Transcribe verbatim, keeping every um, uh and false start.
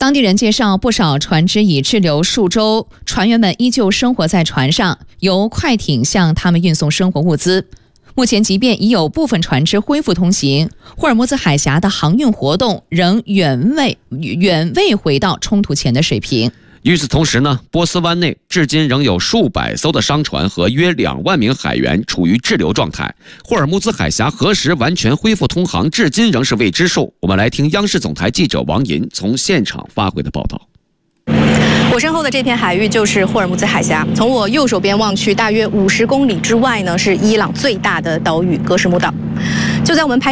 当地人介绍，不少船只已滞留数周，船员们依旧生活在船上，由快艇向他们运送生活物资。目前，即便已有部分船只恢复通行，霍尔木兹海峡的航运活动仍远未远未回到冲突前的水平。 与此同时呢，波斯湾内至今仍有数百艘的商船和约两万名海员处于滞留状态。霍尔木兹海峡何时完全恢复通航，至今仍是未知数。我们来听央视总台记者王银从现场发回的报道。 我身后的这片海域就是霍尔木兹海峡，从我右手边望去，大约五十公里之外呢，是伊朗最大的岛屿格什木岛。就在我们拍